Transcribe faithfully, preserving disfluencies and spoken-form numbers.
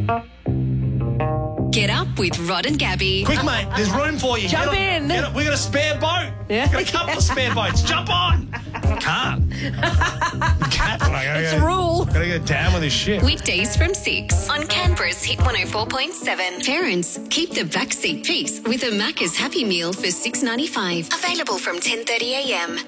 Get up with Rod and Gabby. Quick, mate, there's room for you. Jump Get in. On, get on. We got a spare boat. Yeah. Got a couple of spare boats. Jump on. Can't. Can't. It's a rule. Gotta get down with this shit. Weekdays from six on Canberra's Hit one oh four point seven. Parents, keep the backseat peace with a Macca's Happy Meal for six ninety-five. Available from ten thirty a m.